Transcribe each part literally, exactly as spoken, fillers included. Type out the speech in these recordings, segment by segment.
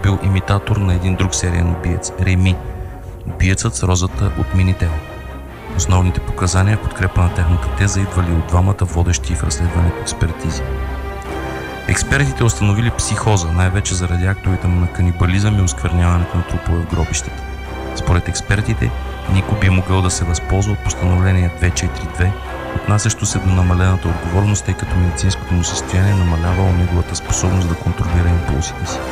бил имитатор на един друг сериен убиец – Реми, убиецът с розата от Минител. Основните показания в подкрепа на тяхната теза идвали от двамата водещи в разследването експертизи. Експертите установили психоза, най-вече заради актовете му на канибализъм и оскверняването на трупове в гробищата. Според експертите, Нико би могъл да се възползва от постановление две четири две, отнасящо се до намалената отговорност, тъй като медицинското му състояние намалявало неговата способност да контролира импулсите си.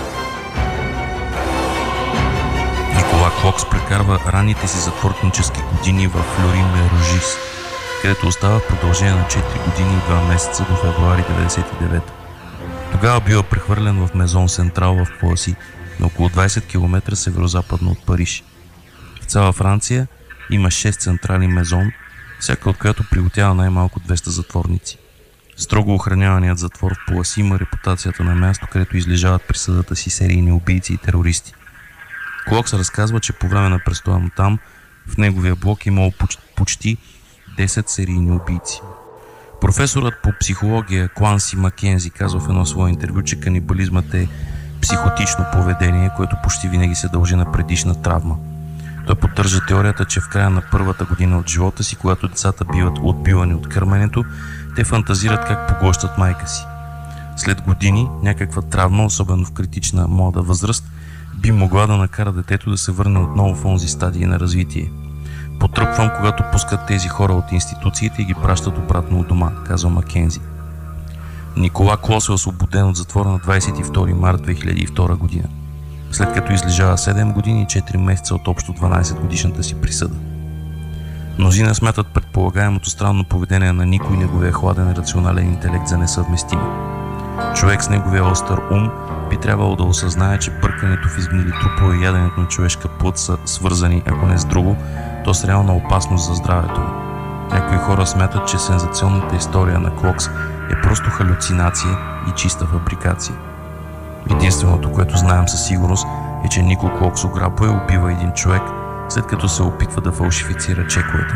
Никола Клокс прекарва ранните си затворнически години в Флюри-Мерожис, където остава в продължение на четири години и два месеца до февруари деветдесет и девета. Тогава бива прехвърлен в Мезон Сентрал в Пуаси, на около двайсет километра северозападно от Париж. В цяла Франция има шест централи Мезон, всяка от която приготява най-малко двеста затворници. Строго охраняваният затвор в Пуаси има репутацията на място, където излежават присъдата си серийни убийци и терористи. Клокс разказва, че по време на престоя му там, в неговия блок имало почти десет серийни убийци. Професорът по психология Куанси Маккензи казва в едно свое интервю, че канибализмът е психотично поведение, което почти винаги се дължи на предишна травма. Той поддържа теорията, че в края на първата година от живота си, когато децата биват отбивани от кърменето, те фантазират как поглъщат майка си. След години, някаква травма, особено в критична млада възраст, би могла да накара детето да се върне отново в онзи стадии на развитие. Потръпвам, когато пускат тези хора от институциите и ги пращат обратно от дома, казва Маккензи. Никола Клос е освободен от затвора на двайсет и втори март две хиляди и втора година, след като излежава седем години и четири месеца от общо дванайсет годишната си присъда. Мнозина смятат предполагаемото странно поведение на Нико и неговия хладен рационален интелект за несъвместими. Човек с неговия остър ум би трябвало да осъзнае, че бъркането в изгнили трупове и яденето на човешка плът са свързани, ако не с друго, то с реална опасност за здравето му. Някои хора смятат, че сензационната история на Клокс е просто халюцинация и чиста фабрикация. Единственото, което знаем със сигурност, е, че Нико Клокс ограбва и убива един човек, след като се опитва да фалшифицира чековете